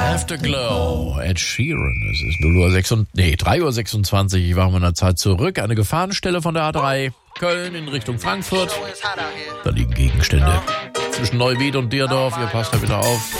Afterglow, Ed Sheeran. Es ist 3:26 Uhr. Ich war in der Zeit zurück. Eine Gefahrenstelle von der A3 Köln in Richtung Frankfurt. Da liegen Gegenstände zwischen Neuwied und Dierdorf. Ihr passt da bitte auf.